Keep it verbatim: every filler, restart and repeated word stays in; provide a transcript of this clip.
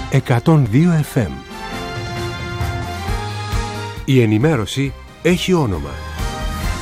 εκατόν δύο εφ εμ. Η ενημέρωση έχει όνομα.